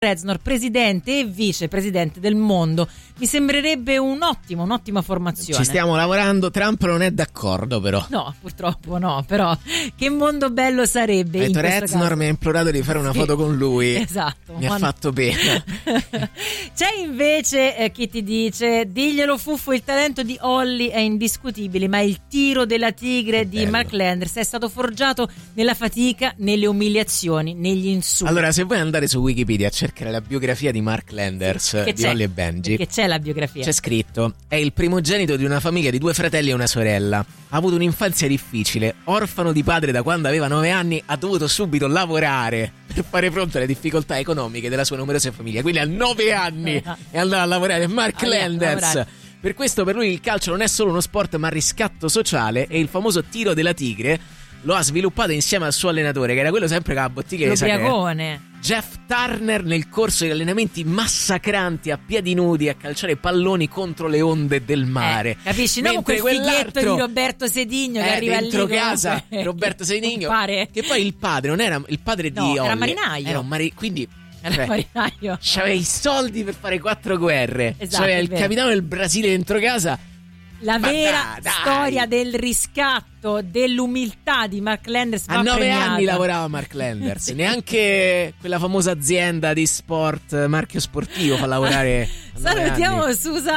Reznor, presidente e vicepresidente del mondo. Mi sembrerebbe un'ottima formazione. Ci stiamo lavorando. Trump non è d'accordo, però. No, purtroppo no, però che mondo bello sarebbe. Reznor mi ha implorato di fare una foto con lui. Esatto. Mi ha fatto pena. C'è invece chi ti dice: diglielo Fuffo, il talento di Holly è indiscutibile, ma il tiro della tigre di Mark Landers è stato forgiato nella fatica, nelle umiliazioni, negli insulti. Allora, se vuoi andare su Wikipedia a cercare la biografia di Mark Landers, di Holly e Benji, che c'è la biografia, c'è scritto: è il primogenito di una famiglia di 2 fratelli e una sorella. Ha avuto un'infanzia difficile, orfano di padre da quando aveva 9 anni, ha dovuto subito lavorare per fare fronte alle difficoltà economiche della sua numerosa famiglia. Quindi a 9 anni è andato a lavorare Mark Landers. Per questo per lui il calcio non è solo uno sport ma riscatto sociale, e il famoso tiro della tigre lo ha sviluppato insieme al suo allenatore, che era quello sempre con la bottiglia di l'ubriacone Jeff Turner, nel corso degli allenamenti massacranti a piedi nudi a calciare palloni contro le onde del mare. Capisci? Non quel fighetto di Roberto Sedigno che arriva dentro lì casa Roberto Sedigno, che poi il padre non era il padre di Holly, era marinaio, era un quindi marinaio. c'aveva i soldi per fare 4 guerre. Esatto, c'aveva il capitano del Brasile dentro casa. La vera storia del riscatto, dell'umiltà di Mark Landers. A 9 anni lavorava Mark Landers. Neanche quella famosa azienda di sport, marchio sportivo, fa lavorare. Salutiamo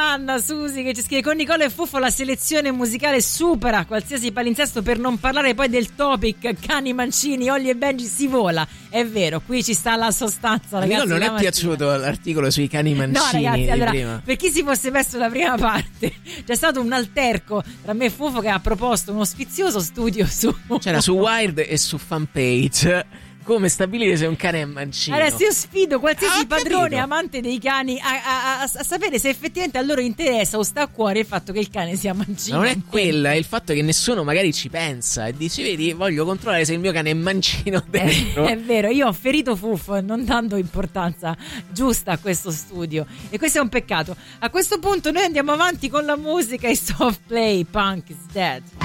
Susi che ci scrive: con Nicola e Fuffo la selezione musicale supera qualsiasi palinsesto, per non parlare poi del topic cani mancini, Holly e Benji, si vola. È vero, qui ci sta la sostanza, ragazzi. Non è piaciuto l'articolo sui cani mancini? No, ragazzi, allora, prima. Per chi si fosse perso la prima parte, c'è stato un alterco tra me e Fuffo che ha proposto uno sfizioso studio c'era su Wired e su Fanpage come stabilire se un cane è mancino. Adesso io sfido qualsiasi padrone amante dei cani a sapere se effettivamente a loro interessa o sta a cuore il fatto che il cane sia mancino. Ma non è quella, è il fatto che nessuno magari ci pensa e dici: vedi, voglio controllare se il mio cane è mancino dentro. È vero, io ho ferito Fuffo non dando importanza giusta a questo studio, e questo è un peccato. A questo punto noi andiamo avanti con la musica e Soft Play, Punk is Dead.